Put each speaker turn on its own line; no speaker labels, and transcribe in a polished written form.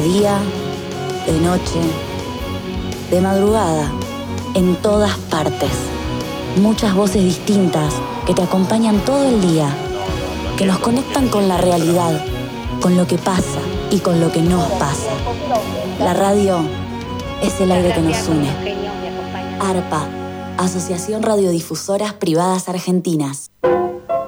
día, de noche, de madrugada, en todas partes. Muchas voces distintas que te acompañan todo el día, que nos conectan con la realidad, con lo que pasa y con lo que nos pasa. La radio es el aire que nos une. ARPA, Asociación Radiodifusoras Privadas Argentinas.